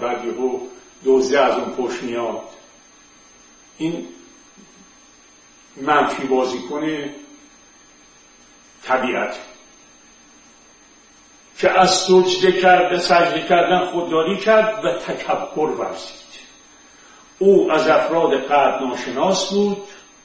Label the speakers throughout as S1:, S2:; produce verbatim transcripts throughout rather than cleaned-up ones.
S1: بعد یهو دوزه از اون پشت میاد. این منفی بازیکن طبیعت که از سجده کرده سجده کردن خودداری کرد و تکبر ورزید. او از افراد قدر ناشناس بود.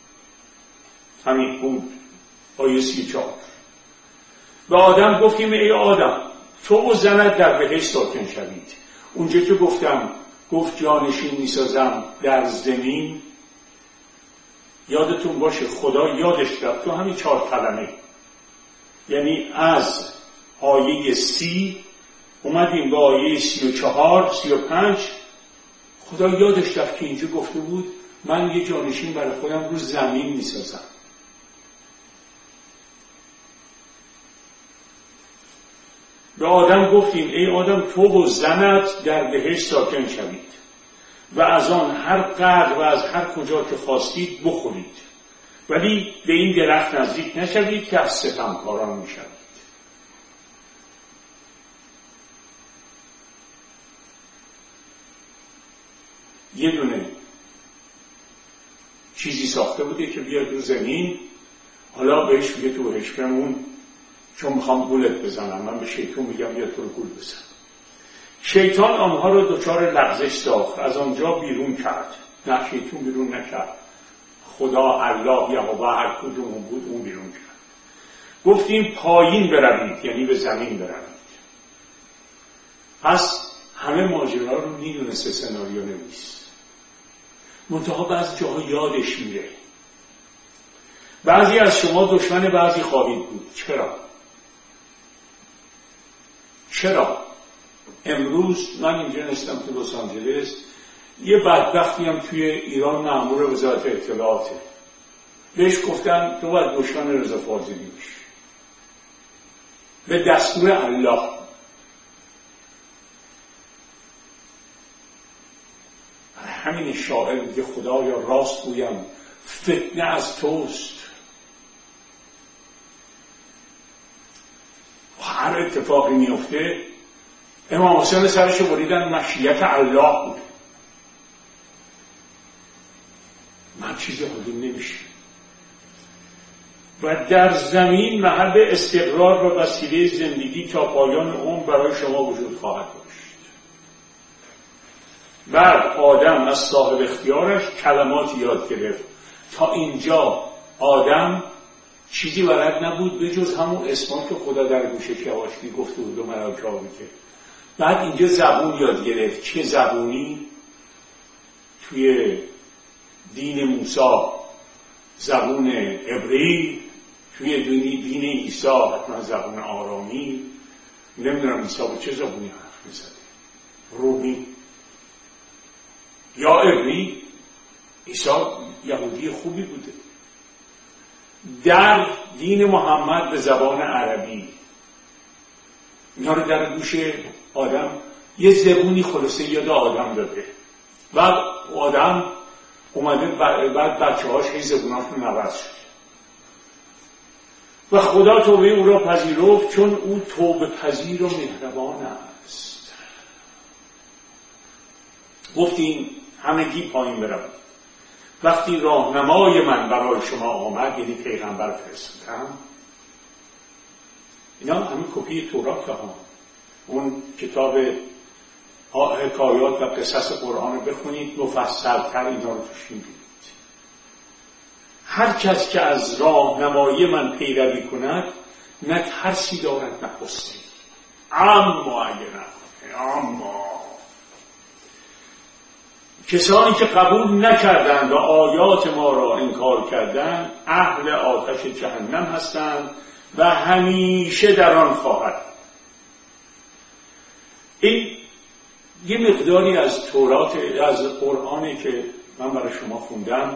S1: همین بود آیه سی و چهار. به آدم گفتیم ای آدم تو و زنت در بهشت ساکن شوید. اونجا که گفتم گفت جانشین میسازم در زمین، یادتون باشه خدا یادش کرد تو همین چهار کلمه، یعنی از آیه سی اومدیم به آیه سی و چهار سی و پنج. خدا یادش رفت که اینجا گفته بود من یه جانشین برای خودم رو زمین میسازم. به آدم گفتیم ای آدم تو و زنت در بهشت ساکن شوید و از آن هر قدر و از هر کجا که خواستید بخورید، ولی به این درخت نزدیک نشوید که از ستمکاران میشوید. یه دونه چیزی ساخته بوده که بیاد رو زمین، حالا بهش میگه تو هشکمون چون میخوام گولت بزنم، من به شیطان میگم بیا تو رو گول بزن. شیطان آنها رو دچار لغزش ساخت، از آنجا بیرون کرد. نه شیطان بیرون نکرد، خدا الله یهوه هر کدوم بود اون بیرون کرد. گفتیم پایین بروید، یعنی به زمین بروید. پس همه ماجرا رو میدونسته سناریو نویس، منتها بعضی جاها یادش میره. بعضی از شما دشمن بعضی خواهید بود. چرا؟ چرا؟ امروز من اینجا نشستم تو لس آنجلس، یه بدبختی هم توی ایران مأمور وزارت اطلاعاته، بهش گفتن تو باید دشمن رضا فاضلی بشی به دستور الله. همین شاعر میگه خدایا راست گویم فتنه از توست. هر اتفاقی میفته امام حسین سرشو بریدن مشیت الله بود. من چیزی حالی نمیشه. و در زمین محل استقرار و وسیله زندگی تا پایان عمر برای شما وجود خواهد داشت. بعد آدم از صاحب اختیارش کلمات یاد گرفت. تا اینجا آدم چیزی بلد نبود به جز همون اسما که خدا در گوشش یواشکی گفته بود و ملائکه ها میگه. بعد اینجا زبون یاد گرفت. چه زبونی؟ توی دین موسی زبون عبری، توی دین عیسی حتما زبون آرامی. نمیدونم عیسی با چه زبونی حرف میزده، رومی یا عبری. عیسی یهودی خوبی بوده. در دین محمد به زبان عربی. اینا رو در گوش آدم یه زبونی خلاصه یاد آدم داده. بعد آدم اومده بعد بچه هاش هی زبوناشون عوض شد و خدا توبه او را پذیرفت چون او توبه پذیر و مهربان است. گفتیم همگی پایین بروید. وقتی راهنمای من برای شما آمد، یعنی پیغمبر فرستادم، اینا همین کپی تورات ها، اون کتاب حکایات و قصص قرآن رو بخونید مفصل‌تر اینا رو توش می‌بینید. هر کس که از راهنمایی من پیروی کند نه ترسی دارد نه غصه‌ای. اما اگه نکنه، اما کسانی که قبول نکردند و آیات ما را انکار کردند اهل آتش جهنم هستند و همیشه در آن خواهد. این یه مقداری از تورات، از قرآنی که من برای شما خوندم.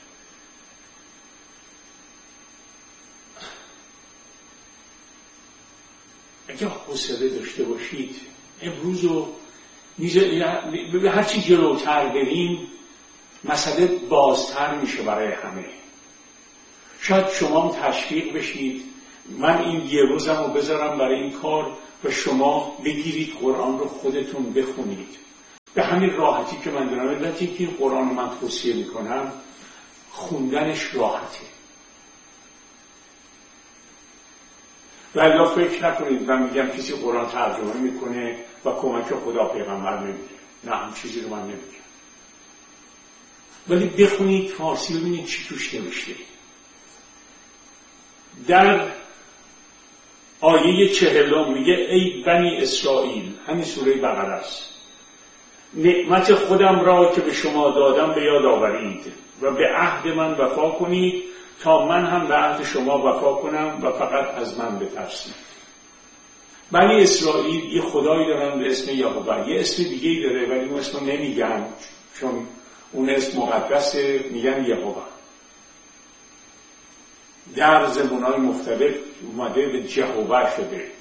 S1: اگه حوصله داشته باشید امروز رو هرچی جلوتر بریم مسئله بازتر میشه برای همه. شاید شما هم تشویق بشید من این یه روزم رو بذارم برای این کار و شما بگیرید قرآن رو خودتون بخونید. همین راحتی که من دارم، علتی که این قرآن رو من توصیه میکنم خوندنش راحته. و الا فکر نکنید من میگم کسی قرآن ترجمه میکنه و کمک خدا پیغمبر نمیده. نه، هم چیزی رو من نمیگم. ولی بخونید فارسی ببینید چی توش نوشته. در آیه چهلم میگه ای بنی اسرائیل، همین سوره بقره است، نعمت خودم را که به شما دادم به یاد آورید و به عهد من وفا کنید تا من هم به عهد شما وفا کنم و فقط از من بترسید. بنی اسرائیل یه خدایی دارن به اسم یهوه، یه اسم دیگه‌ای داره ولی اون اسم نمیگن چون اون اسم مقدسه، میگن یهوه. در زبان‌های مختلف اومده به جهوه شده،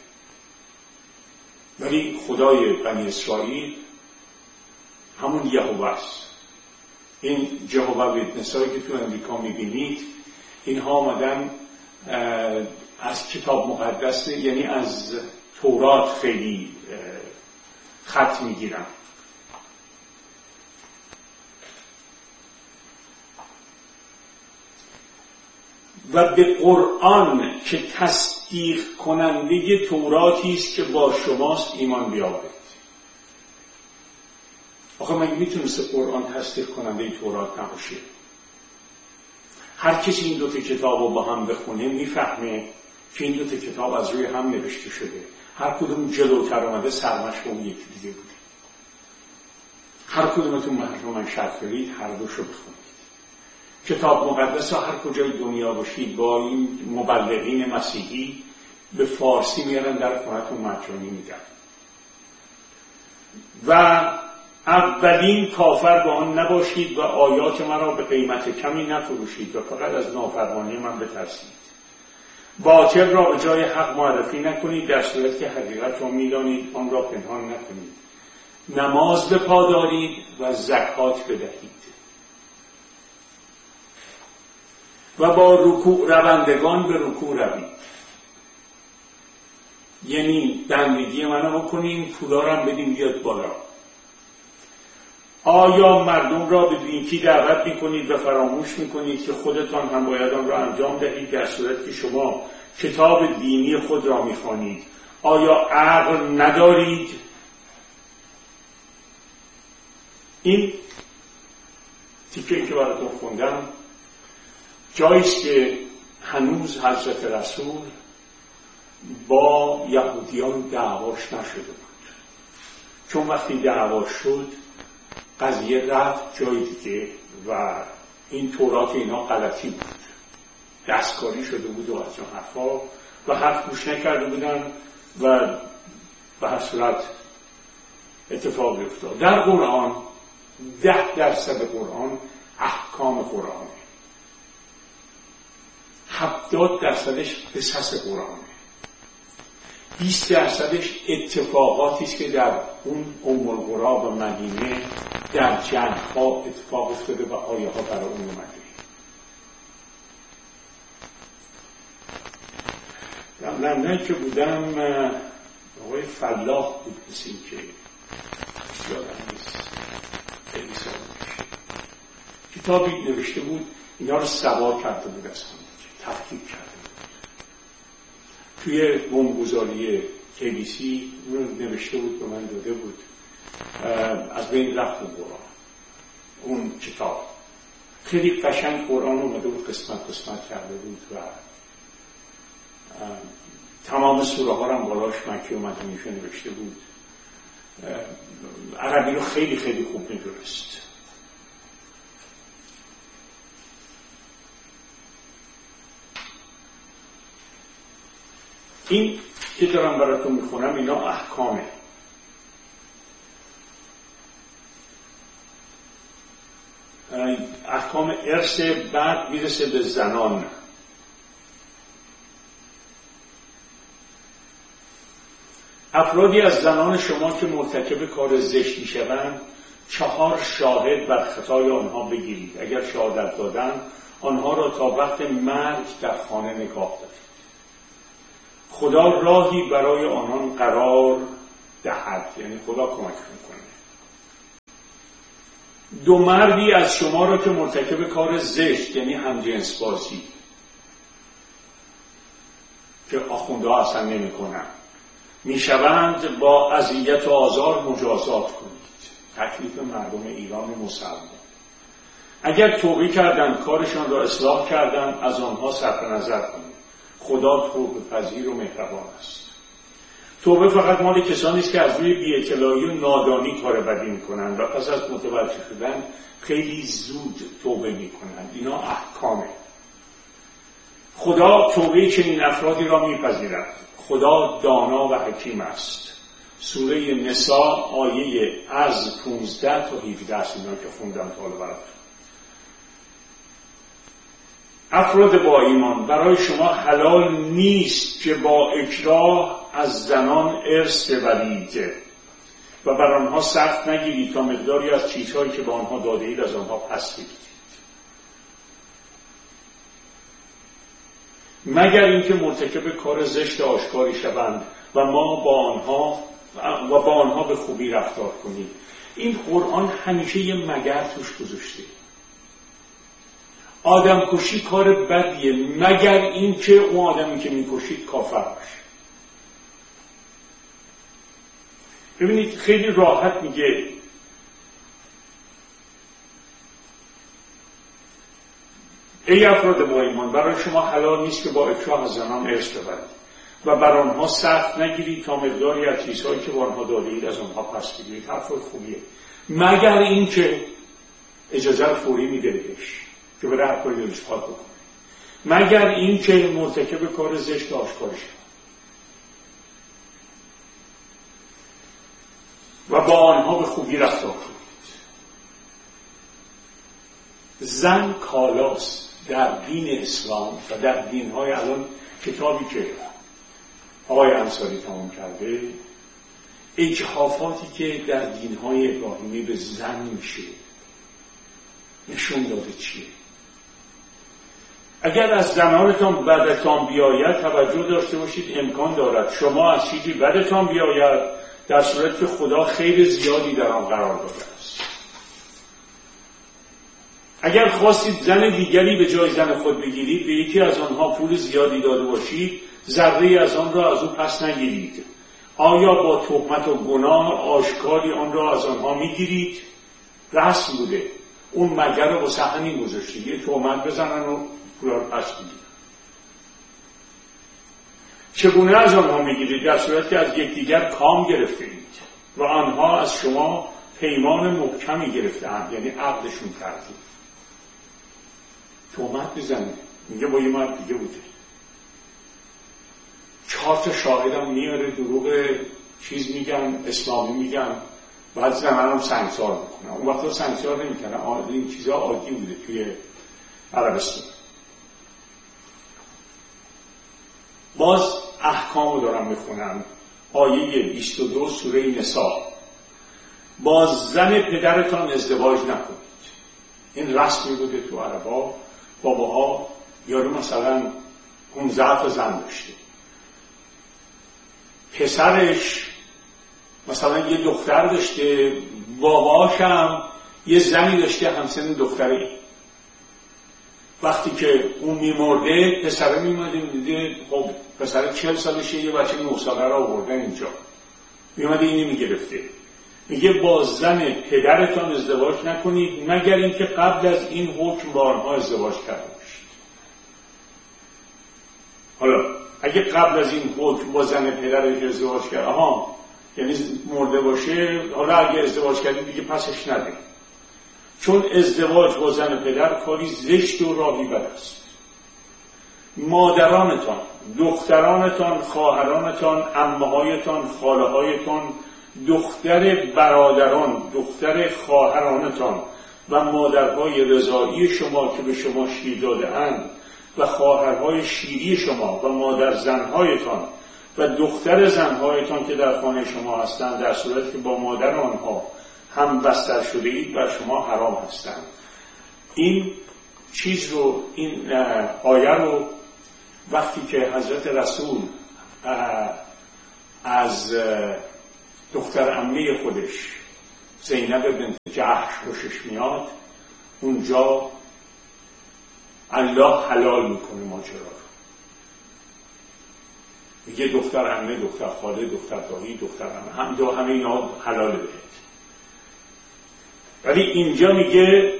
S1: ولی خدای بنی اسرائیل همون یهوه است. این جهوه ویتنس‌هایی که تو امریکا میبینید اینها آمدن از کتاب مقدس، یعنی از تورات خیلی خط میگیرن. و به قرآن که تصدیق کننده توراتی است که با شماست ایمان بیاورید. آخه مگه میتونست قرآن تصدیق کننده تورات نباشه؟ هر کسی این دو تا کتاب رو با هم بخونه میفهمه که این دو تا کتاب از روی هم نوشته شده. هر کدوم جلوتر اومده سرمشق اون یکی دیگه بوده. هر کدومتون محرم شرط برید هر دوشو بخونید. کتاب مقدس ها هر کجای دنیا باشید با این مبلغین مسیحی به فارسی میارن در خونتون مجانی میدن. و اولین کافر با آن نباشید و آیات مرا به قیمت کمی نفروشید و فقط از نافرمانی من بترسید. باطل را به جای حق معرفی نکنید در صورتی که حقیقت را میدانید آن را پنهان نکنید. نماز بپا دارید و زکات بدهید و با رکوع روندگان به رکوع روید. یعنی بندگی منو بکنین، پولارم بدین بیاد بالا. آیا مردم را به نیکی دعوت میکنید و فراموش میکنید که خودتان هم باید آن را انجام دهید در صورتی که شما کتاب دینی خود را میخوانید؟ آیا عقل ندارید؟ این تیکه که براتون خوندم جاییست که هنوز حضرت رسول با یهودیان دعواش نشده بود، چون وقتی دعواش شد قضیه رفت جای دیگه و این تورات اینا غلطی بود، دستکاری شده بود و از این حرفا و حرف گوش نکرده بودن و به هر صورت اتفاق افتاد. در قرآن ده درصد قرآن احکام قرآنه، هفتاد درصدش قصص قرآنه، بیست درصدش اتفاقاتی است که در اون ام القری و مدینه در جنگ ها اتفاق افتاده و آیه ها برای اون اومده. در لندن که بودم آقای فلاح بود کسی که یادم نیست خیلی سال میشه کتابی نوشته بود، اینا رو سوار کرده بود از هم تحقیق کرده بود. توی بمبگذاری کی بی سی اون نوشته بود به من داده بود، از بین رفت قرآن. اون کتاب خیلی قشنگ قرآن اومده بود، قسمت قسمت کرده بود و تمام سوره ها رو هم بالاش مکی و مدنیشو نوشته بود. عربی رو خیلی خیلی خوب میدونست. این که دارم براتون میخونم اینا احکامه. احکام ارث، بعد میرسه به زنان. افرادی از زنان شما که مرتکب کار زشتی شوند چهار شاهد بر خطای آنها بگیرید. اگر شهادت دادن آنها را تا وقت مرگ در خانه نگاه دارید. خدا راهی برای آنان قرار دهد، یعنی خدا کمک میکنه. دو مردی از شما را که مرتکب کار زشت یعنی همجنس بازی که آخونده ها اصلا نمی کنن میشوند با اذیت و آزار مجازات کنید. تکلیف مردم ایران مسلمان. اگر توبه کردند کارشان را اصلاح کردند از آنها صرف نظر کنید. خدا توبه پذیر و مهربان است. توبه فقط مال کسانی است که از روی بی‌اطلاعی و نادانی کار بدی میکنند و پس از متوجه شدن خیلی زود توبه میکنند. اینا احکامه. خدا توبه چنین افرادی را میپذیرد. خدا دانا و حکیم است. سوره نساء آیه از پانزده تا هفده است. اینا که خوندم تا حالا براتون. افراد با ایمان، برای شما حلال نیست که با اکراه از زنان ارث ببرید و بر آنها سخت نگیرید تا مقداری از چیزهایی که به آنها داده اید از آنها پس بگیرید، مگر اینکه مرتکب کار زشت آشکاری شوند و ما با آنها و با آنها به خوبی رفتار کنید. این قرآن همیشه یه مگر توش گذاشته. آدم کشی کار بدیه مگر اینکه اون آدمی که میکشید کافر باشه. ببینید خیلی راحت میگه ای افراد با ایمان، برای شما حلال نیست که با اکراه از زنان ارث ببرید و بر آنها سخت نگیرید تا مقداری از چیزهایی که به آنها داده اید از آنها پس بگیرید. حرف خوبیه. مگر اینکه اجازه فوری میده بهش که بره هر کاری دلش خواهد بکنه، مگر اینکه مرتکب کار زشت آشکار شد و با آنها به خوبی رفتار کنید. زن کالاست در دین اسلام و در دین‌های الان. کتابی که آقای انصاری تمام کرده اجحافاتی که در دین‌های ابراهیمی به زن میشه نشون داده چیه. اگر از زنانتان بدتان بیاید توجه داشته باشید امکان دارد شما از چیزی بدتان بیاید در صورت که خدا خیر زیادی در آن قرار داده است. اگر خواستید زن دیگری به جای زن خود بگیرید به یکی از آنها پول زیادی داده باشید ذره از آن را از او پس نگیرید. آیا با تهمت و گناه آشکاری آن را از آنها میگیرید؟ رسم بوده. اون مگر رو واسه همین گذاشته یه تهمت بزنن و پول رو پس بگیرید. چگونه از آنها میگیرید؟ در صورت که از یکدیگر کام گرفته اید و آنها از شما پیمان محکمی گرفته‌اند، یعنی عقدشون کردید. تهمت بزنه میگه با یه مرد دیگه بوده، چهار تا شاهدم میاره دروغ چیز میگن اسلامی میگن، بعد زنم سنگسار میکنن. اون وقتا سنگسار نمیکنن، این چیزها عادی بوده توی عربستان. باز احکامو دارم میخونم. آیه بیست و دو سوره نساء. با زن پدرتان ازدواج نکنید. این رسمی بوده تو عربا. باباها یارو مثلا پانزده تا زن داشته، پسرش مثلا یه دختر داشته، باباش هم یه زنی داشته همسن دختری. وقتی که اون میمرده پسره میمرده میده خب پسره چهل سالشه، یه بچه نه ساله را آوردن اینجا، میمرده اینی میگرفته. میگه با زن پدرتان ازدواج نکنید مگر اینکه قبل از این حکم با آنها ازدواج کرده باشید. حالا اگه قبل از این حکم با زن پدرش ازدواج کرده، آها یعنی مرده باشه، حالا اگه ازدواج کردید دیگه پسش نده، چون ازدواج با زن پدر کاری زشت و راهی بد است. مادرانتان، دخترانتان، خواهرانتان، عمه‌هایتان، خاله‌هایتان، دختر برادران، دختر خواهرانتان و مادرهای رضاعی شما که به شما شیر داده اند و خواهرهای شیری شما و مادر زنهایتان و دختر زنهایتان که در خانه شما هستند در صورتی که با مادر آنها هم بستر شده اید بر شما حرام هستند. این چیز رو، این آیه رو وقتی که حضرت رسول از دختر عمه خودش زینب بنت جحش خوشش میاد، اونجا الله حلال میکنه ماجرا رو. میگه دختر عمه، دختر خاله، دختر دایی، دختر عمه، هم دو همه اینا حلاله بهت. ولی اینجا میگه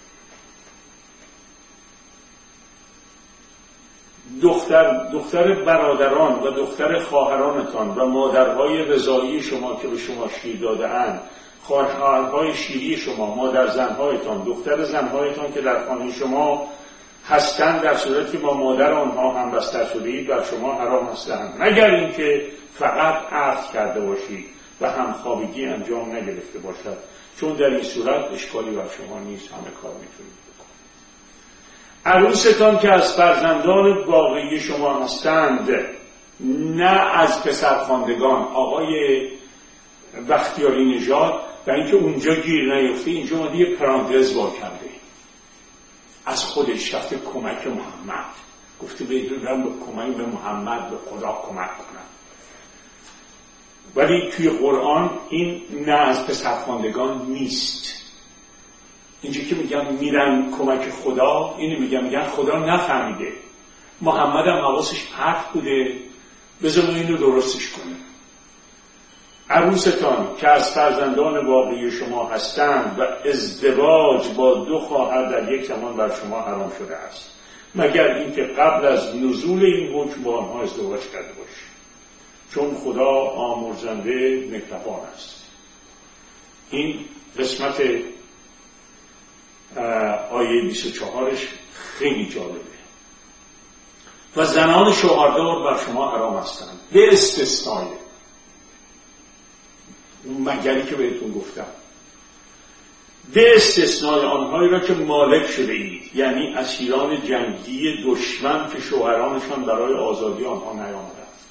S1: دختر دختر برادران و دختر خواهرانتان و مادرهای رضایی شما که به شما شیر داده اند، خواهرهای شیری شما، مادر زنهایتان، دختر زنهایتان که در خانه شما هستند، در صورتی که با مادر آنها هم بستر شده‌اید بر شما حرام هستند، مگر اینکه فقط عقد کرده باشید و همخوابگی انجام نگرفته باشد، چون در این صورت اشکالی بر شما نیست، همه کار میتونید بکنید. عروستان که از فرزندان واقعی شما هستند، نه از پسرخواندگان. آقای بختیاری نژاد و اینکه اونجا گیر نیفته، اینجا اومده یه پرانتز وا کرده، از خودش رفته کمک محمد، گفته بیدرم به کمک به محمد به خدا کمک کنم. ولی توی قرآن این نه از پسرخواندگان نیست. اینجا که میگم میرن کمک خدا، اینو میگم میگن خدا نفهمیده، محمد هم حواسش پرت بوده، بذار ما اینو درستش کنیم. عروستان که از فرزندان واقعی شما هستند و ازدواج با دو خواهر در یک زمان بر شما حرام شده است، مگر اینکه قبل از نزول این حکم با آنها ازدواج کرده باشید، چون خدا آمرزنده مهربان است. این قسمت آیه بیست و چهارش خیلی جالبه. و زنان شوهردار بر شما حرام هستند به استثنای اون مگری که بهتون گفتم، به استثنای آنهایی را که مالک شده اید، یعنی اسیران جنگی دشمن که شوهرانشان برای آزادی آنها نیامده است.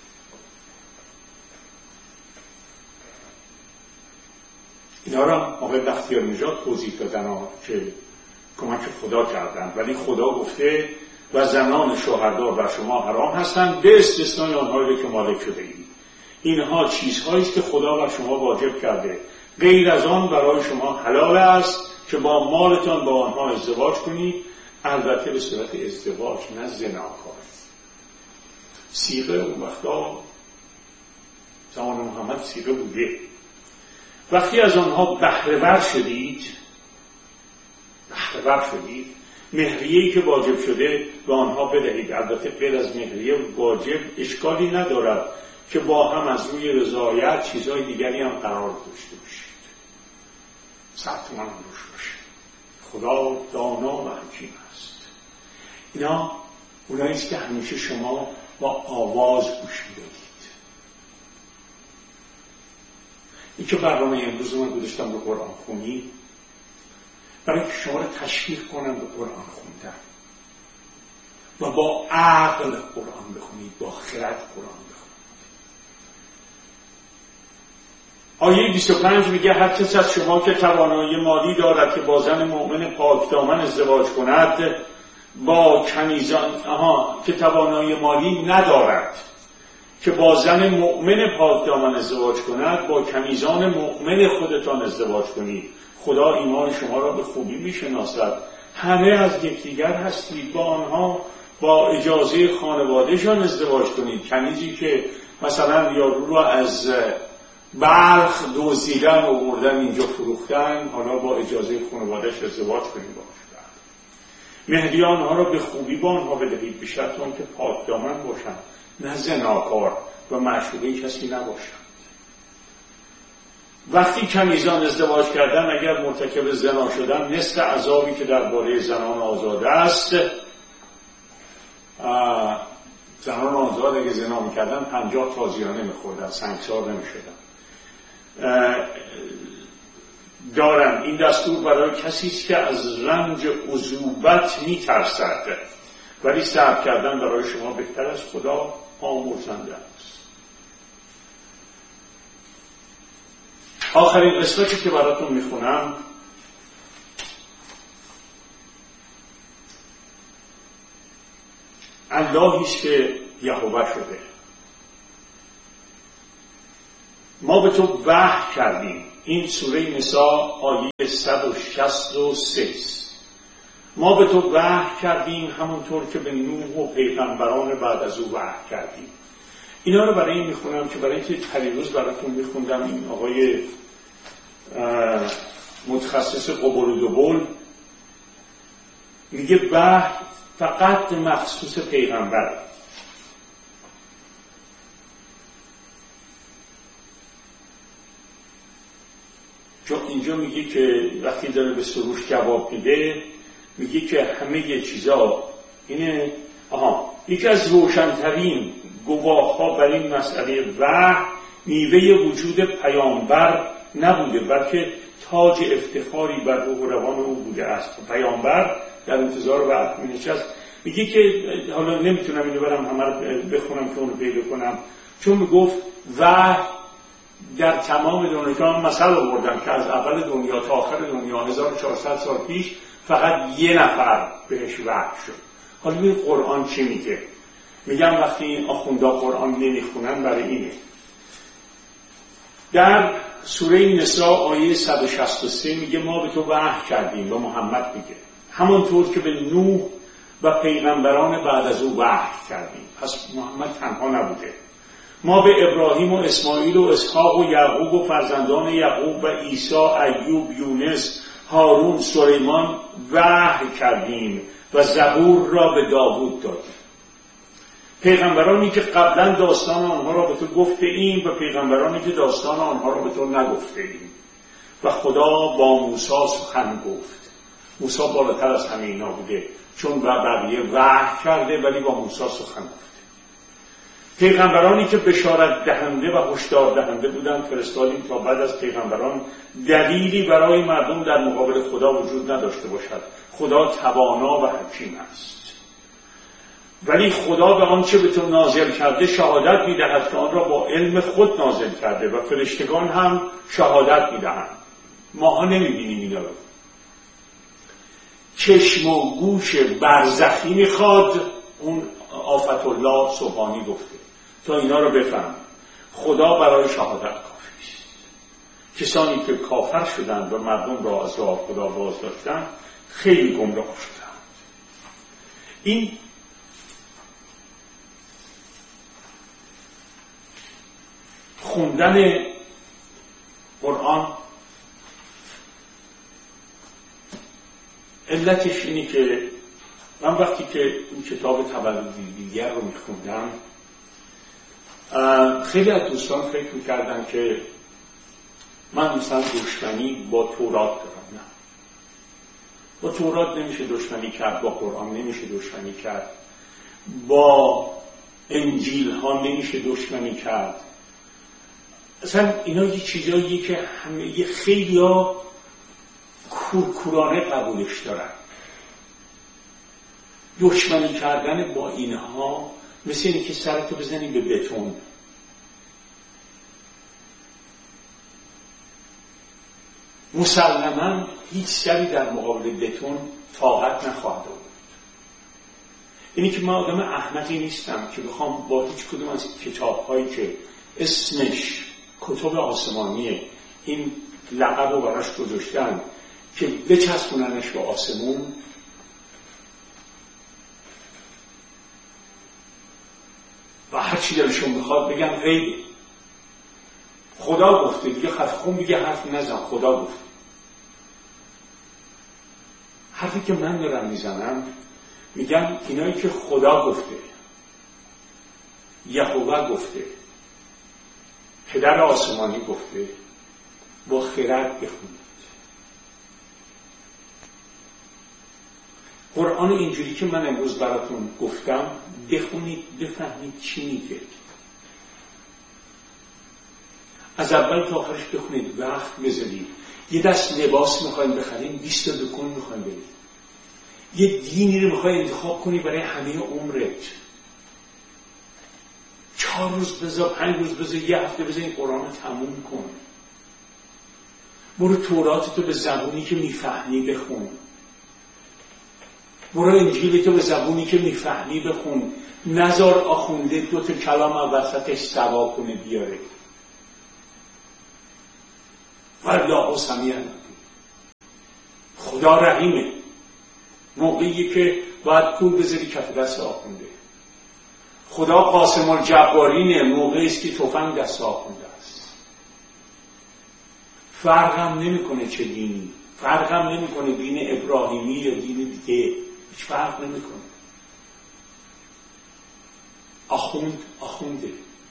S1: اینا را آقای بختیاری نژاد توضیح دادن که کمک خدا کردن، ولی خدا گفته و زنان شوهردار بر شما حرام هستند به استثنای آنهایی را که مالک شده اید. اینها چیزهایی است که خدا بر شما واجب کرده، غیر از آن برای شما حلال است که با مالتان با آنها ازدواج کنید، البته به صورت ازدواج، نه زناکار. صیغه اون وقتا زمان محمد صیغه بوده. وقتی از آنها بهره ور شدید بهره ور شدید مهریه‌ای که واجب شده به آنها بدهید. البته غیر از مهریه واجب اشکالی ندارد که با هم از روی رضایت چیزهای دیگری هم قرار داشته باشید. سبت من روش باشید. خدا دانا و حکیم است. اینا اوناییست که همیشه شما با آواز گوش میدادید. این که برنامه امروز من گذاشتم به قرآن خونی، برای که شما رو تشویق کنم به قرآن خوندن و با عقل قرآن بخونید، با خرد قرآن بخونید. آیه بیست و پنج میگه هر کس از شما که توانایی مالی دارد که با زن مؤمن پاکدامن ازدواج کند، با کنیزان آها که توانایی مالی ندارد که با زن مؤمن پاکدامن ازدواج کند، با کنیزان مؤمن خودتان ازدواج کنید. خدا ایمان شما را به خوبی میشناسد. همه از یکدیگر هستید، با آنها با اجازه خانوادهشان ازدواج کنید. کنیزی که مثلا یارو رو از بلخ دزدیدن و بردن اینجا فروختن، حالا با اجازه خانوادهش ازدواج کنید باش. مهریه آنها را به خوبی با آنها بدهید، به شرط آنکه پاکدامن باشند، نه زناکار و معشوقه کسی نباشند. وقتی کنیزان ازدواج کردن اگر مرتکب زنا شدن، نصف عذابی که درباره زنان آزاده است، زنان آزاد اگه زنا میکردن پنجاه تازیانه میخوردن، سنگسار نمیشدن. دارن این دستور برای کسی است که از رنج عذوبت میترسد، ولی صبر کردن برای شما بهتر از خدا آمرزنده است. آخرین قسمتی که براتون میخونم اللهی است که یهوه شده. ما به تو وحی کردیم این سوره نساء آیه صد و شصت و سه. ما به تو وحی کردیم همونطور که به نوح و پیغمبران بعد از او وحی کردیم. اینا رو برای این میخونم که برای اینکه پریروز براتون میخوندم این آقای متخصص قبول و دبل میگه وحی فقط مخصوص پیغمبر. چون اینجا میگه که وقتی داره به سروش جواب میده میگه که همه یه چیزا اینه. آها یکی از روشنترین گواه ها بر این مسئله وحی میوه وجود پیامبر نبوده بلکه تاج افتخاری بر روح و روان او بوده است. پیامبر در انتظار وحی مینشست. میگه که حالا نمیتونم اینو برم همه رو بخونم که اونو پیدا کنم، چون میگفت وحی در تمام دنیا مثل آوردن که از اول دنیا تا آخر دنیا هزار و چهارصد سال پیش فقط یه نفر بهش وحی شد. حالا ببین قرآن چی میگه. میگم وقتی آخوندا قرآن نمیخونن برای اینه. در سوره نساء آیه صد و شصت و سه میگه ما به تو وحی کردیم، به محمد میگه همونطور که به نوح و پیغمبران بعد از او وحی کردیم. پس محمد تنها نبوده. ما به ابراهیم و اسماعیل و اسحاق و یعقوب و فرزندان یعقوب و عیسی، ایوب، یونس، هارون، سلیمان وحی کردیم و زبور را به داوود دادیم. پیغمبرانی که قبلا داستان آنها را به تو گفته ایم و پیغمبرانی که داستان آنها را به تو نگفته ایم. و خدا با موسی سخن گفت. موسی بالاتر از همه اینا بوده چون به بقیه وحی کرده ولی با موسی سخن گفت. پیغمبرانی که بشارت دهنده و هشدار دهنده بودند فرستادیم تا بعد از پیغمبران دلیلی برای مردم در مقابل خدا وجود نداشته باشد. خدا توانا و حکیم است. ولی خدا به آنچه به تو نازل کرده شهادت می‌دهد که آن را با علم خود نازل کرده و فرشتگان هم شهادت می‌دهند. ماها نمی‌بینیم اینا رو. چشم و گوش برزخی می‌خواد، اون آفت الله سبحانی گفته تا اینا رو بفهم. خدا برای شهادت کافی است. کسانی که کافر شدند و مردم را از راه خدا باز داشتند خیلی گمراه شدند. این خوندن قرآن علتش اینه که من وقتی که این کتاب تولد دیگر رو میخوندم خیلی از دوستان فکر میکردن که من مثلا دشمنی با تورات دارم. نه، با تورات نمیشه دشمنی کرد، با قرآن نمیشه دشمنی کرد، با انجیل ها نمیشه دشمنی کرد. اصلا اینا یه چیزاییه که همه یه خیلی ها کورکورانه قبولش دارن. دشمنی کردن با اینها مثل اینه که سرتو بزنی به بتون. مسلماً هیچ سری در مقابل بتون طاقت نخواهد بود. اینی که من آدم احمقی نیستم که بخوام با هیچ کدوم از کتاب‌هایی که اسمش کتب آسمانیه این لقب رو براش گذاشتن که بچسبوننش به آسمون، و هر چی دلشون بخواد بگن غیبه. خدا گفته دیگه، حرف خون میگه حرف نزن، خدا گفته. حرفی که من دارم میزنم میگم اینایی که خدا گفته، یهوه گفته، پدر آسمانی گفته، با خرد بخونید. قرآن اینجوری که من امروز براتون گفتم بخونید، بفهمید چی میگه. از اول تا آخرش بخونید، وقت بذارید. یه دست لباس میخواین بخرید، بیست تا دکون میخواین برید. یه دینی رو میخواین انتخاب کنی برای همه عمرت. چهار روز بذار، پنج روز بذار، یه هفته بذار این قرآن رو تموم کن. برو توراتتو به زبونی که میفهمی بخون. برو انجیلتو به زبونی که میفهمی بخون. نزار آخونده دو تا کلام وسطش سوا کنه بیاره. والله سمیع علیم. خدا رحیمه. موقعی که باید پول بذاری کف دست آخونده. خدا قاسم الجبارینه موقعی است که تفنگ دست آخونده است. فرق هم نمیکنه چه دینی، فرق هم نمیکنه دین ابراهیمی یا دین دیگه، هیچ فرق نمیکنه. آخوند آخونده.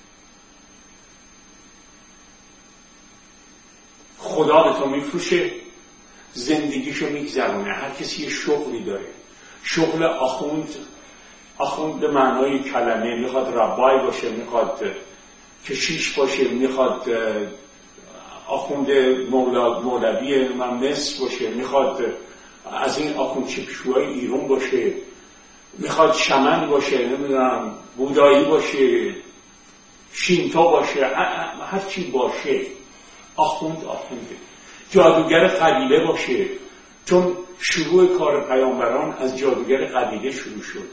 S1: خدا به تو میفروشه، زندگیشو میگذرونه. هر کسی یه شغلی داره. شغل آخوند، آخوند به معنای کلمه، میخواد ربای باشه، میخواد کشیش باشه، میخواد آخوند مولوی مصر باشه، میخواد از این آخوند چکشوهای ایران باشه، میخواد شمن باشه، نمیدونم بودایی باشه، شینتو باشه، هر چی باشه آخوند آخونده. جادوگر قبیله باشه، چون شروع کار پیامبران از جادوگر قبیله شروع شد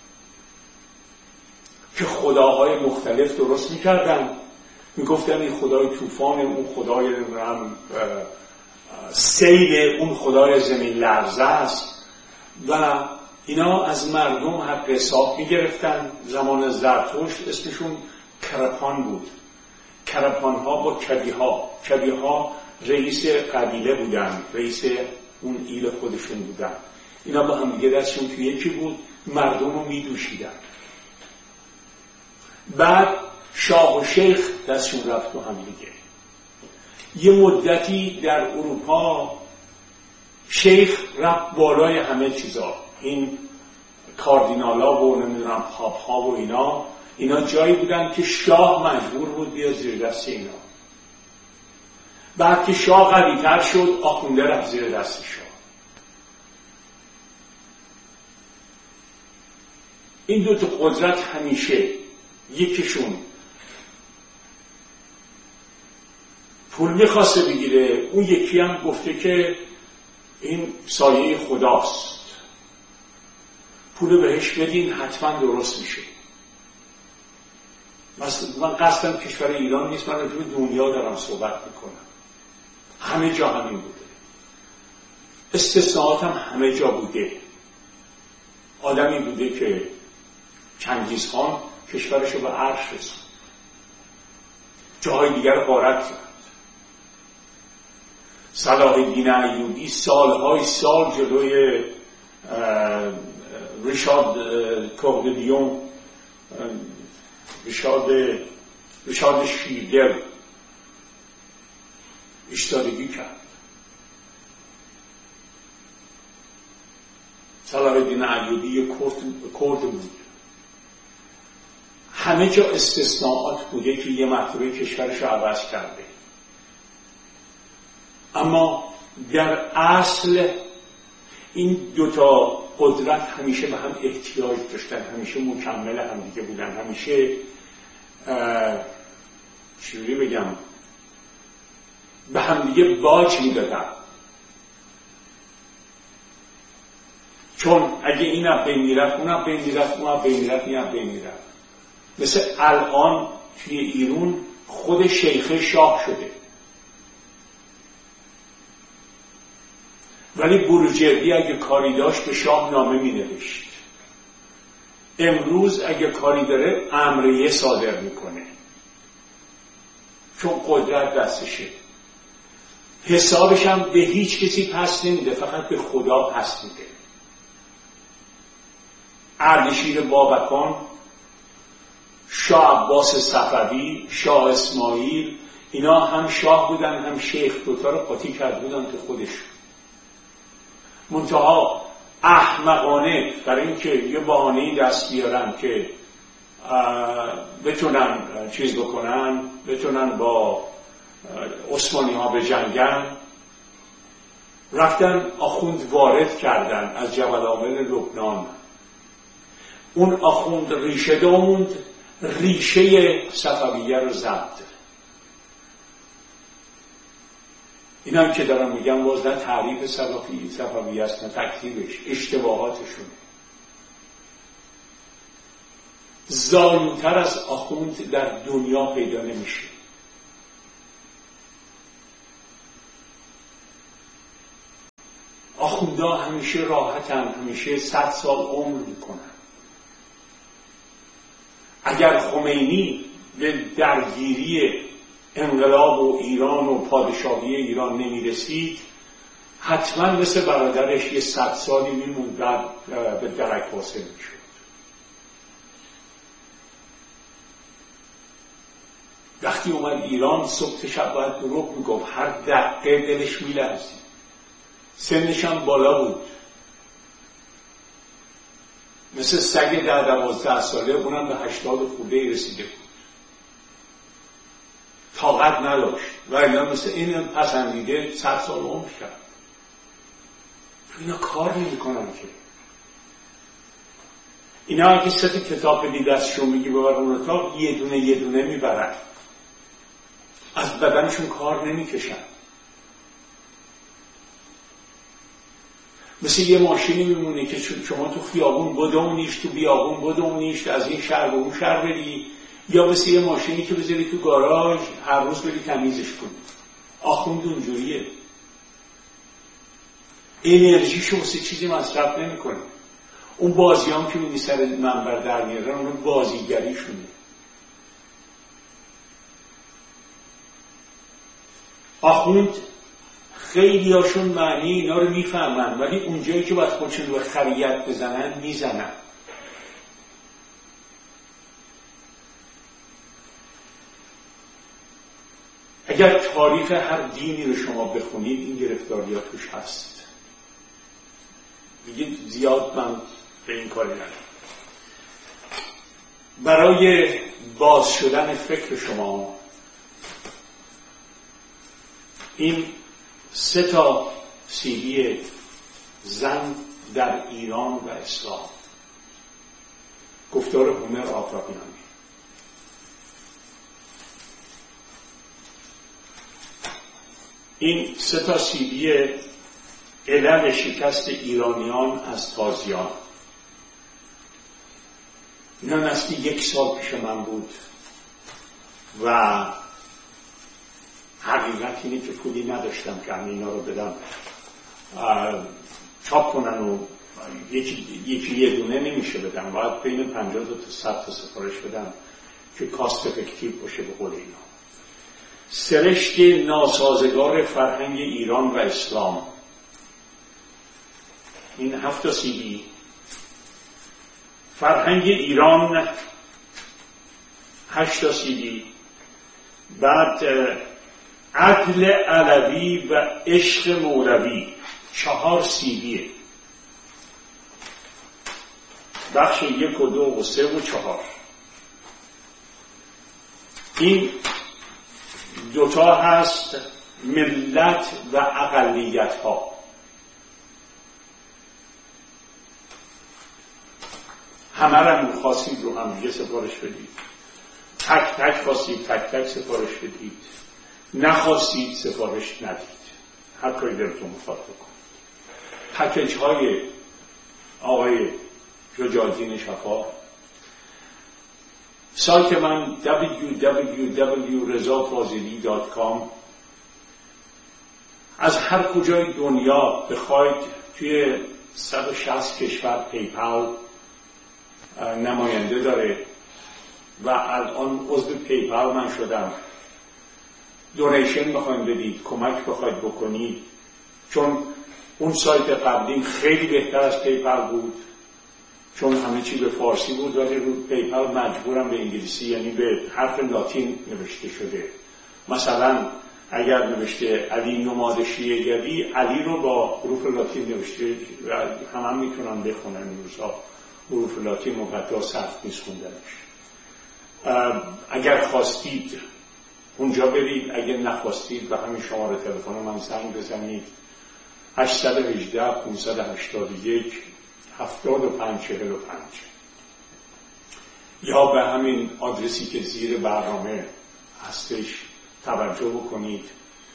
S1: که خداهای مختلف درست میکردن. میگفتن این خدای طوفان، اون خدای رم سیل، اون خدای زمین لرزه است و اینا از مردم حق حساب میگرفتن. زمان زرتشت اسمشون کرپان بود. کرپان ها با کبی ها، کبی ها رئیس قبیله بودن، رئیس اون ایل خودشون بودن. اینا با هم دیگه دستشون توی یکی بود، مردم رو میدوشیدن. بعد شاه و شیخ دستشون رفت با هم دیگه. یه مدتی در اروپا شیخ رفت بالای همه چیزا، این کاردینالا و نمیدونم پاپ ها و اینا اینا جایی بودن که شاه مجبور بود بیاد زیر دست اینا. بعد که شاه قوی تر شد، آخونده رفت زیر دست شاه. این دو تا قدرت همیشه یکیشون پول میخواسته بگیره، اون یکی هم گفته که این سایه خداست، پول بهش بدین حتما درست میشه. من قصدم کشور ایران نیست، من راجع به دنیا دارم صحبت میکنم. همه جا همین بوده، استثناءات هم همه جا بوده. آدمی بوده که چنگیز خان کشورشو به عرش رسوند، جاهای دیگر غارت کرد. صلاح الدین ایوبی سالهای سال جلوی ریشارد کوردیون، ریشارد ریشارد شیردل ایستادگی کرد. صلاح الدین ایوبی کرد بود. همه جا استثناءات بوده که یه مرتبه کشورش رو عوض کرده، اما در اصل این دوتا قدرت همیشه به هم احتیاج داشتن، همیشه مکمل هم دیگه بودن، همیشه چجوری بگم به هم دیگه باج میدادن. چون اگه این اب بین میرفت، اون اب بین میرفت، اون اب بین میرفت، این اب بین میرفت. مثل الان توی ایران خود شیخ شاه شده، ولی بروجردی اگه کاری داشت به شاه نامه می نوشت. امروز اگه کاری داره امریه صادر میکنه، چون قدرت دستشه. حسابش هم به هیچ کسی پس نمیده، فقط به خدا پس میده. اردشیر بابکان، شاه عباس صفوی، شاه اسماعیل، اینا هم شاه بودن هم شیخ، دوتا رو قاطی کرد بودن تو خودشون. منتها احمقانه برای اینکه یه بهانه‌ای دست بیارن که بتونن چیز بکنن، بتونن با عثمانی ها بجنگن، رفتن آخوند وارد کردن از جبل آمل لبنان. اون آخوند ریشه دوموند، ریشه صفویه رو زد. اینا که دارم میگم باز نه تعریف صفوی صفویه است نه تکتیبش، اشتباهاتشون. ظالم‌تر از آخوند در دنیا پیدا نمیشه. آخوندا همیشه راحتن، همیشه صد سال عمر میکنن. اگر خمینی به درگیری انقلاب و ایران و پادشاهی ایران نمیرسید، حتما مثل برادرش یه صد سالی میموند بعد به درک واصل میشد. وقتی اومد ایران صبح شب باید دروغ میگفت، هر دقیقه دلش میلرزید. سنش هم بالا بود، مثل سگ ده دوازده ساله، اونم به هشتاد خورده رسیده بود، طاقت نداشت و اینا مثل این پسندیده صد سال عمر کرد. اینا کار نمی کنن که اینا اگه ست کتاب بدی دستشون میگی ببر اون اتاق، یه دونه یه دونه میبرن، از بدنشون کار نمیکشن. مثل یه ماشینی میمونه که شما تو خیابون بدونیش، تو بیابون بدونیش، از این شهر به اون شهر بری، یا مثل یه ماشینی که بذاری تو گاراژ هر روز بری تمیزش کنی. آخوند اونجوریه، انرژیشو واسه چیزی مصرف نمیکنه. اون بازیام که میبینی سر منبر در میارن، اون بازیگریشونه. آخوند خیلی هاشون معنی اینا رو میفهمن، ولی اونجایی که باید خودشون رو خریت بزنن میزنن. اگر تاریخ هر دینی رو شما بخونید این گرفتاری ها توش هست. دیگه زیاد من به این کاری ندارم. برای باز شدن فکر شما این سه تا سیدی زن در ایران و اسلام، گفتار هومر آفاقیانی، این سه تا سیدی علل شکست ایرانیان از تازیان، اینا نزدیک یک سال پیش من بود و حقیقت اینه که پولی نداشتم که همین اینا رو بدم چاپ کنن و یکی, یکی یه دونه نمیشه بدم، باید بین پنجاه تا صد تا سفارش بدم که کاست افکتیو باشه به قول اینا. سرشت ناسازگار فرهنگ ایران و اسلام، این هفت تا سیدی. فرهنگ ایران هشت تا سیدی. بعد عدل علوی و عشق مولوی چهار سیدیه، بخش یک و دو و سه و چهار. این دوتا هست ملت و اقلیت ها. همه را خواستید رو هم دیگه سفارش بدید، تک تک خواستید تک تک سفارش بدید، نخواستید سفارش ندید، هر کاری دلتون میخواد بکنید. پکیج های آقای شجاع‌الدین شفا، سایت من دبلیو دبلیو دبلیو دات رضا فاضلی دات کام. از هر کجای دنیا بخواید توی صد و شصت کشور پیپال نماینده داره و الان عضو پیپال من شدم. دونیشن بخواید بدید، کمک بخواید بکنید، چون اون سایت قبلیم خیلی بهتر از پیپال بود، چون همه چی به فارسی بود ولی رو پیپال مجبورم به انگلیسی، یعنی به حرف لاتین نوشته شده. مثلا اگر نوشته علی نماد شیعه گری، علی رو با حروف لاتین نوشته و هم هم میتونن بخونن این روزها. حروف لاتین مقدار سخت نیست خوندنش. اگر خواستید اونجا برید، اگر نخواستید و همین شماره تلفن من زنگ بزنید هشت یک هشت پانصد و هشتاد و یک هفتاد و پنج چهل و پنج، یا به همین آدرسی که زیر برنامه هستش توجه بکنید.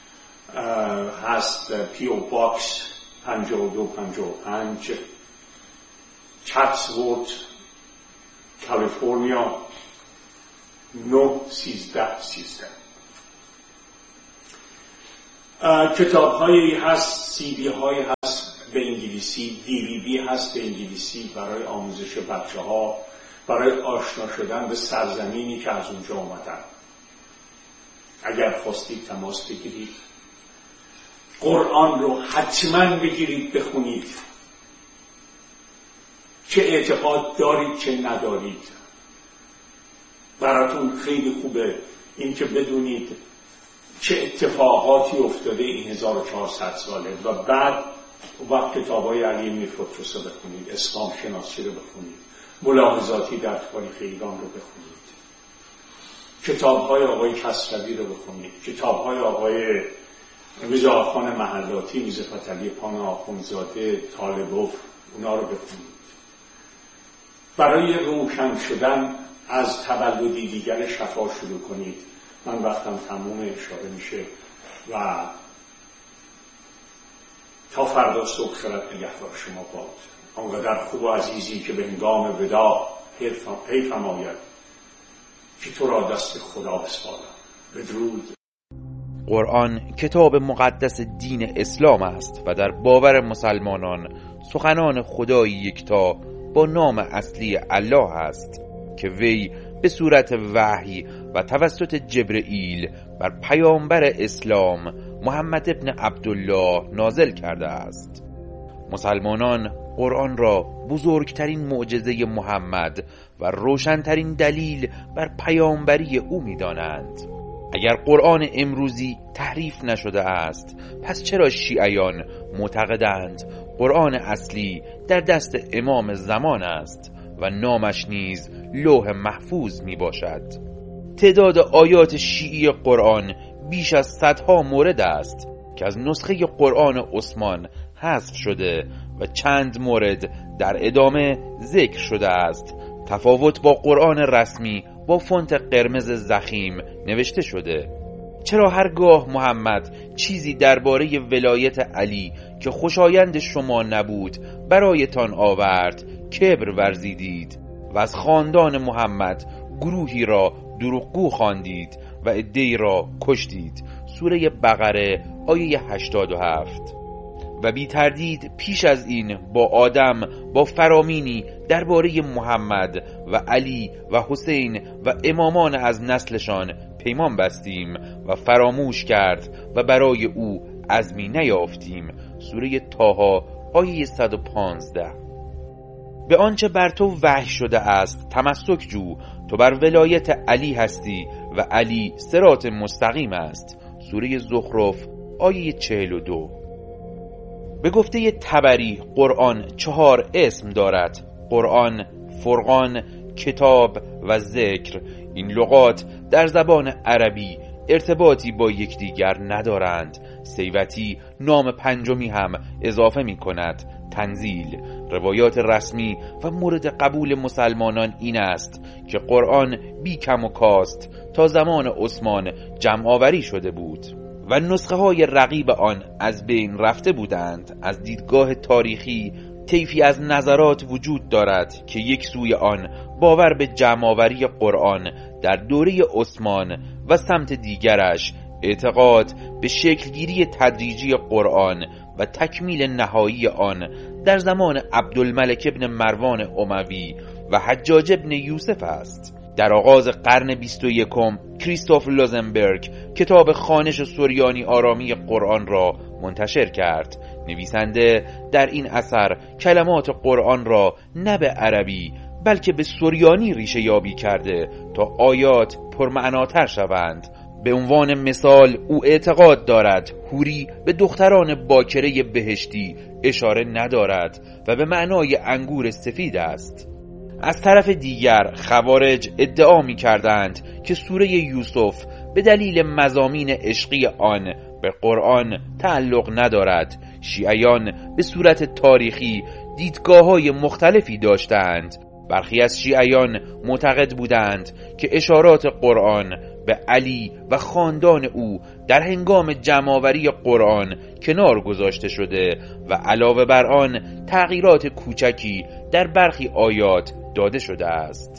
S1: هست پی او باکس پنجاه و دو پنجاه و پنج، چاتسورت، کالیفرنیا نه سیزده سیزده. کتاب هایی هست، سی دی هایی هست به انگلیسی، دی وی دی هست به انگلیسی برای آموزش بچه ها، برای آشنا شدن به سرزمینی که از اونجا اومدن. اگر خواستید تماس بگیرید، قرآن رو حتما بگیرید بخونید، چه اعتقاد دارید چه ندارید. براتون خیلی خوبه این که بدونید چه اتفاقاتی افتاده این هزار و چهارصد ساله و بعد وقت کتابای علی میرخسرو رو بخونید، اسلام شناسی رو بخونید، ملاحظاتی در تاریخ ایران رو بخونید، کتاب‌های آقای کسروی رو بخونید، کتاب‌های آقای میرزا آخوان محلاتی، میرزا فتحعلی پان آخوندزاده، طالبوف، اونا رو بخونید. برای روشن شدن از تولدی دیگر شفا شروع کنید. من وقتم تموم، اشاره میشه و تا فردا صبح خیرت نگهدار شما باد. آنقدر خوب و عزیزی که به هنگام وداع پی فرماید که تو را دست خدا بسپارم. بدرود.
S2: قرآن کتاب مقدس دین اسلام است و در باور مسلمانان سخنان خدای یکتا با نام اصلی الله است که وی به صورت وحی و توسط جبرئیل بر پیامبر اسلام محمد ابن عبدالله نازل کرده است. مسلمانان قرآن را بزرگترین معجزه محمد و روشنترین دلیل بر پیامبری او می‌دانند. اگر قرآن امروزی تحریف نشده است، پس چرا شیعیان معتقدند قرآن اصلی در دست امام زمان است و نامش نیز لوح محفوظ می باشد؟ تعداد آیات شیعی قرآن بیش از صدها مورد است که از نسخه قرآن عثمان حذف شده و چند مورد در ادامه ذکر شده است. تفاوت با قرآن رسمی با فونت قرمز ضخیم نوشته شده. چرا هرگاه محمد چیزی درباره ولایت علی که خوشایند شما نبود برایتان آورد کبر ورزیدید و از خاندان محمد گروهی را دروغگو خواندید و عده‌ای را کشتید؟ سوره بقره آیه هشتاد و هفت. و بی تردید پیش از این با آدم با فرامینی درباره محمد و علی و حسین و امامان از نسلشان پیمان بستیم و فراموش کرد و برای او عزمی نیافتیم. سوره طه آیه صد و پانزده. به آنچه بر تو وحی شده است تمسک جو، تو بر ولایت علی هستی و علی صراط مستقیم است. سوره زخرف آیه چهل و دو. به گفته طبری قرآن چهار اسم دارد: قرآن، فرقان، کتاب و ذکر. این لغات در زبان عربی ارتباطی با یکدیگر ندارند. سیوطی نام پنجمی هم اضافه می کند: تنزیل. روایات رسمی و مورد قبول مسلمانان این است که قرآن بی کم و کاست تا زمان عثمان جمع آوری شده بود و نسخه های رقیب آن از بین رفته بودند. از دیدگاه تاریخی طیفی از نظرات وجود دارد که یک سوی آن باور به جمع آوری قرآن در دوره عثمان و سمت دیگرش اعتقاد به شکلگیری تدریجی قرآن و تکمیل نهایی آن در زمان عبدالملک ابن مروان اموی و حجاج ابن یوسف است. در آغاز قرن بیست و یکم کریستوف لوزنبرگ کتاب خوانش سریانی آرامی قرآن را منتشر کرد. نویسنده در این اثر کلمات قرآن را نه به عربی بلکه به سریانی ریشه یابی کرده تا آیات پرمعناتر شوند. به عنوان مثال او اعتقاد دارد حوری به دختران باکره بهشتی اشاره ندارد و به معنای انگور سفید است. از طرف دیگر خوارج ادعا می کردند که سوره یوسف به دلیل مضامین عشقی آن به قرآن تعلق ندارد. شیعیان به صورت تاریخی دیدگاه‌های مختلفی داشتند. برخی از شیعیان معتقد بودند که اشارات قرآن به علی و خاندان او در هنگام جمع‌آوری قرآن کنار گذاشته شده و علاوه بر آن تغییرات کوچکی در برخی آیات داده شده است.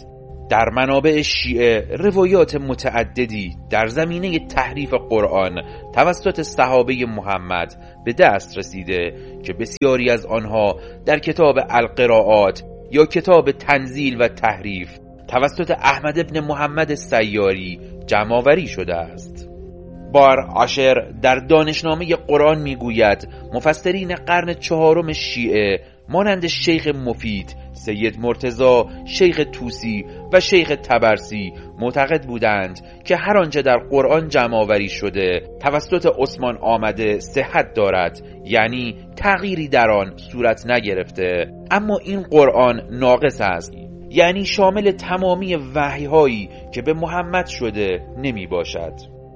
S2: در منابع شیعه روایات متعددی در زمینه تحریف قرآن توسط صحابه محمد به دست رسیده که بسیاری از آنها در کتاب القراءات یا کتاب تنزیل و تحریف توسط احمد ابن محمد سیاری جمع‌آوری شده است. بار عاشر در دانشنامه قرآن میگوید مفسرین قرن چهارم شیعه مانند شیخ مفید، سید مرتضی، شیخ توسی و شیخ طبرسی معتقد بودند که هر آنچه در قرآن جمع‌آوری شده توسط عثمان آمده صحت دارد، یعنی تغییری در آن صورت نگرفته، اما این قرآن ناقص است، یعنی شامل تمامی وحی‌هایی که به محمد شده نمی باشد.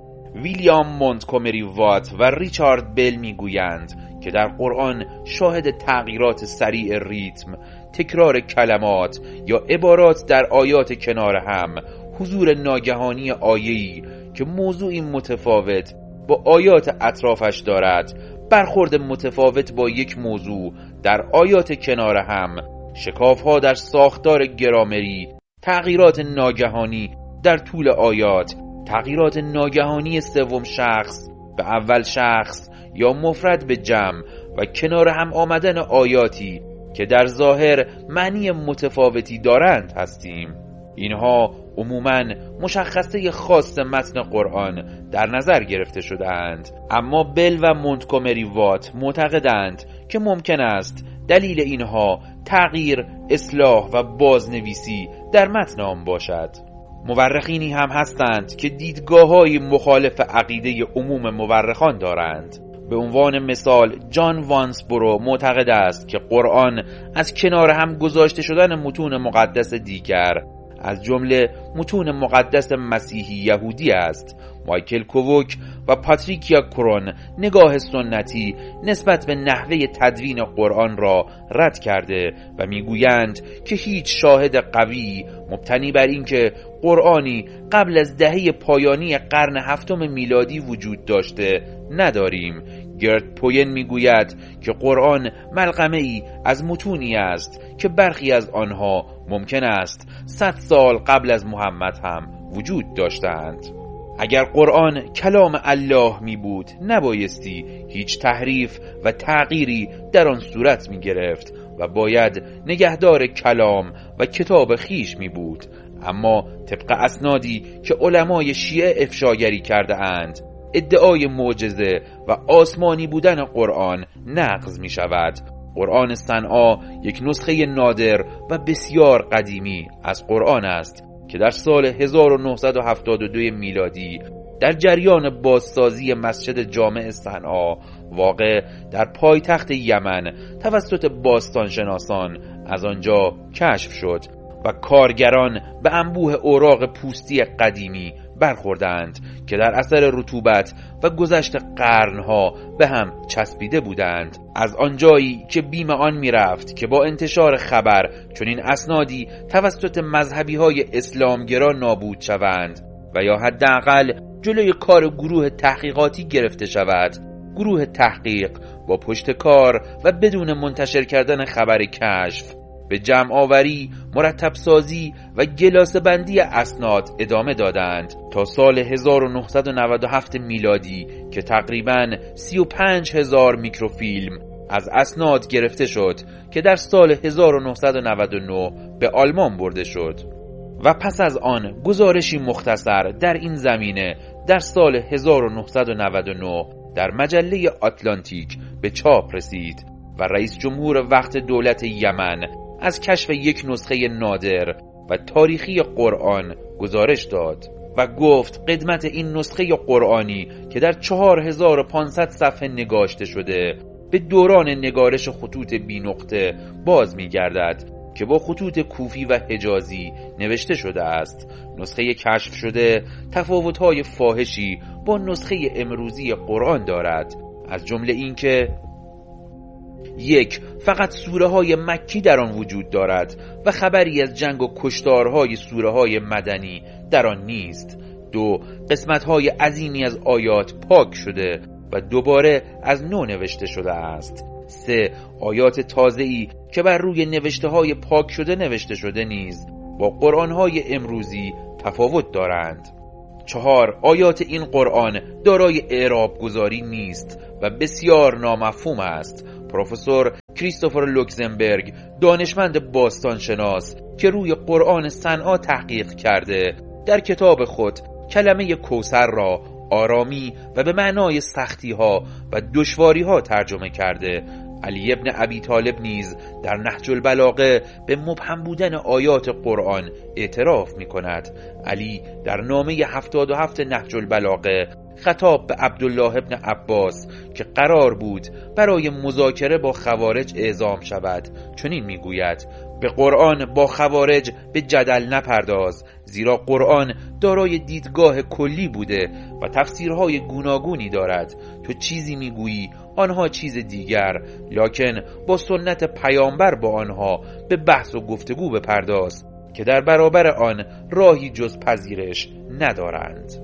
S2: ویلیام مونتگومری وات و ریچارد بل میگویند که در قرآن شاهد تغییرات سریع ریتم، تکرار کلمات یا عبارات در آیات کنار هم، حضور ناگهانی آیه‌ای که موضوعی متفاوت با آیات اطرافش دارد، برخورد متفاوت با یک موضوع در آیات کنار هم، شکاف‌ها در ساختار گرامری، تغییرات ناگهانی در طول آیات، تغییرات ناگهانی سوم شخص به اول شخص یا مفرد به جمع و کنار هم آمدن آیاتی که در ظاهر معنی متفاوتی دارند هستیم. اینها عموماً مشخصه خاص متن قرآن در نظر گرفته شده‌اند، اما بل و مونتگومری وات معتقدند که ممکن است دلیل اینها تغییر، اصلاح و بازنویسی در متن آن باشد. مورخینی هم هستند که دیدگاه‌های مخالف عقیده عموم مورخان دارند. به عنوان مثال جان وانسبرو معتقد است که قرآن از کنار هم گذاشته شدن متون مقدس دیگر از جمله متون مقدس مسیحی یهودی است. مایکل کووک و پاتریکیا کرون نگاه سنتی نسبت به نحوه تدوین قرآن را رد کرده و میگویند که هیچ شاهد قوی مبتنی بر اینکه قرآنی قبل از دهه پایانی قرن هفتم میلادی وجود داشته نداریم. گرت پوین میگوید که قرآن ملغمه‌ای از متونی است که برخی از آنها ممکن است صد سال قبل از محمد هم وجود داشتند. اگر قرآن کلام الله می بود نبایستی هیچ تحریف و تغییری در آن صورت می گرفت و باید نگهدار کلام و کتاب خیش می بود، اما طبق اسنادی که علمای شیعه افشاگری کرده اند ادعای معجزه و آسمانی بودن قرآن نقض می شود. قرآن صنعا یک نسخه نادر و بسیار قدیمی از قرآن است که در سال هزار و نهصد و هفتاد و دو میلادی در جریان بازسازی مسجد جامع صنعا واقع در پایتخت یمن توسط باستانشناسان از آنجا کشف شد و کارگران به انبوه اوراق پوستی قدیمی برخوردند که در اثر رطوبت و گذشت قرنها به هم چسبیده بودند. از آنجایی که بیم آن می رفت که با انتشار خبر چنین اسنادی توسط مذهبی های اسلامگرا نابود شوند و یا حداقل جلوی کار گروه تحقیقاتی گرفته شود، گروه تحقیق با پشت کار و بدون منتشر کردن خبر کشف به جمع آوری، مرتب سازی و گلاسه بندی اسناد ادامه دادند تا سال هزار و نهصد و نود و هفت میلادی که تقریباً سی و پنج هزار میکروفیلم از اسناد گرفته شد که در سال هزار و نهصد و نود و نه به آلمان برده شد و پس از آن گزارشی مختصر در این زمینه در سال هزار و نهصد و نود و نه در مجله آتلانتیک به چاپ رسید و رئیس جمهور وقت دولت یمن از کشف یک نسخه نادر و تاریخی قرآن گزارش داد و گفت قدمت این نسخه قرآنی که در چهار هزار و پانصد صفحه نگاشته شده به دوران نگارش خطوط بی نقطه باز می گردد که با خطوط کوفی و حجازی نوشته شده است. نسخه کشف شده تفاوت‌های فاحشی با نسخه امروزی قرآن دارد، از جمله این که یک، فقط سوره های مکی در آن وجود دارد و خبری از جنگ و کشتارهای سوره های مدنی در آن نیست. دو، قسمت های عظیمی از آیات پاک شده و دوباره از نو نوشته شده است. سه، آیات تازه‌ای که بر روی نوشته های پاک شده نوشته شده نیز با قرآن‌های امروزی تفاوت دارند. چهار، آیات این قرآن دارای اعراب گذاری نیست و بسیار نامفهوم است. پروفسور کریستوفر لوکزنبرگ، دانشمند باستانشناس که روی قرآن صنعا تحقیق کرده، در کتاب خود کلمه کوثر را آرامی و به معنای سختی ها و دشواری ها ترجمه کرده. علی ابن ابی طالب نیز در نهج البلاغه به مبهم بودن آیات قرآن اعتراف می کند. علی در نامه هفتاد و هفت نهج البلاغه خطاب به عبدالله ابن عباس که قرار بود برای مذاکره با خوارج اعزام شود چنین می گوید: به قرآن با خوارج به جدل نپرداز، زیرا قرآن دارای دیدگاه کلی بوده و تفسیرهای گوناگونی دارد. تو چیزی میگویی، آنها چیز دیگر، لکن با سنت پیامبر با آنها به بحث و گفتگو بپرداز که در برابر آن راهی جز پذیرش ندارند.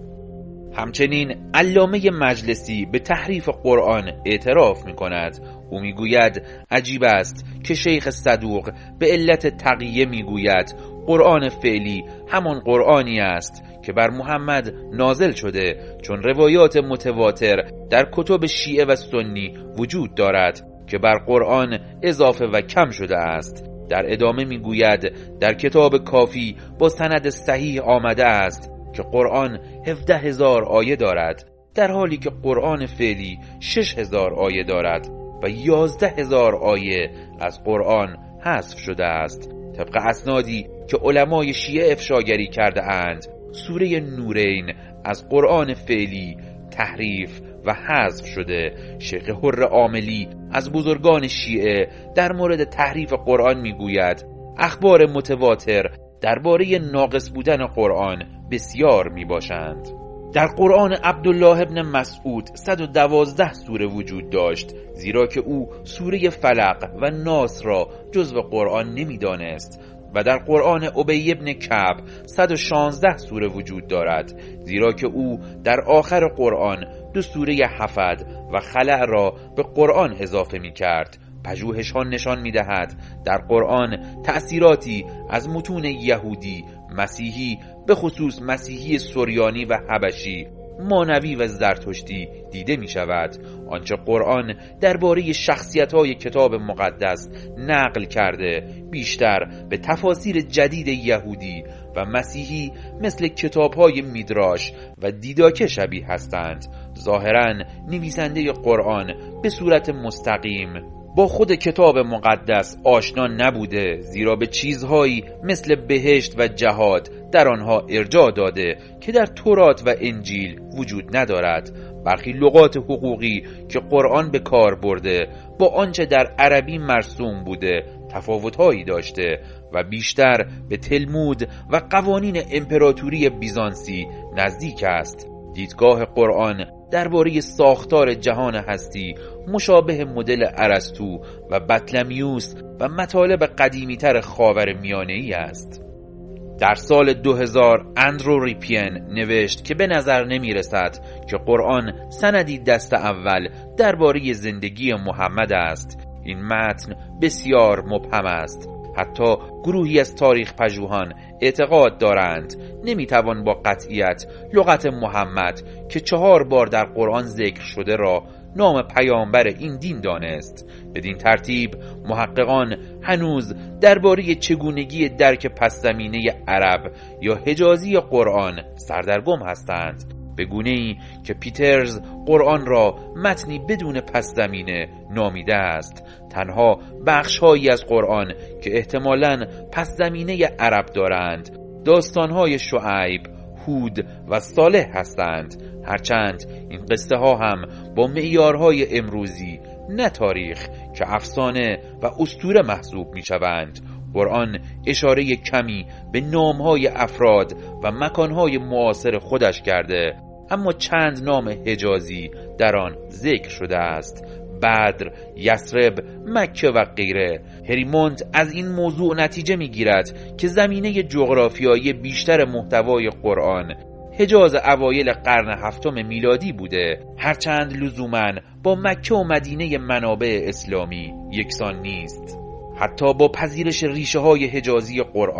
S2: همچنین علامه مجلسی به تحریف قرآن اعتراف می کند. او می گوید عجیب است که شیخ صدوق به علت تقیه می گوید قرآن فعلی همان قرآنی است که بر محمد نازل شده، چون روایات متواتر در کتب شیعه و سنی وجود دارد که بر قرآن اضافه و کم شده است. در ادامه می گوید در کتاب کافی با سند صحیح آمده است که قرآن هفده هزار آیه دارد، در حالی که قرآن فعلی شش هزار آیه دارد و یازده هزار آیه از قرآن حذف شده است. طبق اسنادی که علمای شیعه افشاگری کرده اند، سوره نورین از قرآن فعلی تحریف و حذف شده. شیخ حر عاملی از بزرگان شیعه در مورد تحریف قرآن میگوید اخبار متواتر درباره ناقص بودن قرآن بسیار می باشند. در قرآن عبدالله ابن مسعود صد و دوازده سوره وجود داشت، زیرا که او سوره فلق و ناس را جزو قرآن نمی دانست. و در قرآن ابی ابن کعب صد و شانزده سوره وجود دارد، زیرا که او در آخر قرآن دو سوره حفظ و خلع را به قرآن اضافه می کرد. پژوهش‌ها نشان می‌دهد در قرآن تأثیراتی از متون یهودی، مسیحی، به خصوص مسیحی سریانی و حبشی، مانوی و زرتشتی دیده می‌شود. آنچه قرآن درباره شخصیت‌های کتاب مقدس نقل کرده بیشتر به تفاسیر جدید یهودی و مسیحی مثل کتاب‌های میدراش و دیداکه شبیه هستند. ظاهراً نویسنده قرآن به صورت مستقیم با خود کتاب مقدس آشنا نبوده، زیرا به چیزهایی مثل بهشت و جهاد در آنها ارجاع داده که در تورات و انجیل وجود ندارد. برخی لغات حقوقی که قرآن به کار برده با آنچه در عربی مرسوم بوده تفاوت‌هایی داشته و بیشتر به تلمود و قوانین امپراتوری بیزانسی نزدیک است. دیدگاه قرآن درباره ساختار جهان هستی مشابه مدل ارسطو و بطلمیوس و مطالب قدیمی‌تر خاورمیانه‌ای است. در سال دو هزار اندرو ریپین نوشت که به نظر نمی رسد که قرآن سندی دست اول درباره زندگی محمد است. این متن بسیار مبهم است. حتی گروهی از تاریخ پژوهان اعتقاد دارند نمیتوان با قطعیت لغت محمد که چهار بار در قرآن ذکر شده را نام پیامبر این دین دانست. بدین ترتیب محققان هنوز درباره چگونگی درک پس‌زمینه عرب یا حجازی قرآن سردرگم هستند، به گونه‌ای که پیترز قرآن را متنی بدون پس‌زمینه نامیده است. تنها بخش‌هایی از قرآن که احتمالاً پس‌زمینه عرب دارند داستان‌های شعیب، هود و صالح هستند، هرچند این قصه ها هم با معیارهای امروزی نه تاریخ که افسانه و اسطوره محسوب می شوند. قرآن اشاره کمی به نامهای افراد و مکانهای معاصر خودش کرده، اما چند نام حجازی در آن ذکر شده است: بدر، یثرب، مکه و غیره. هریمونت از این موضوع نتیجه میگیرد که زمینه جغرافیایی بیشتر محتوای قرآن حجاز اوایل قرن هفتم میلادی بوده، هرچند لزوماً با مکه و مدینه منابع اسلامی یکسان نیست. حتی با پذیرش ریشه های حجازی قرآن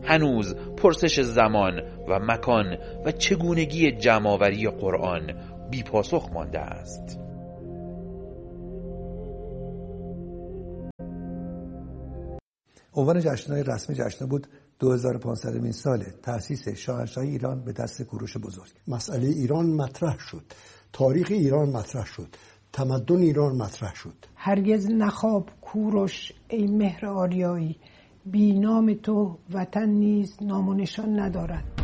S2: هنوز پرسش زمان و مکان و چگونگی جمع‌آوری قرآن بی پاسخ مانده است.
S3: عنوان جشن‌های رسمی جشن بود دو هزار و پانصدمین سال تأسیس شاهنشاهی ایران به دست کوروش بزرگ.
S4: مسئله ایران مطرح شد، تاریخ ایران مطرح شد، تمدن ایران مطرح شد.
S5: هرگز نخواب کوروش ای مهر آریایی، بی نام تو وطن نیز نام و نشان ندارد.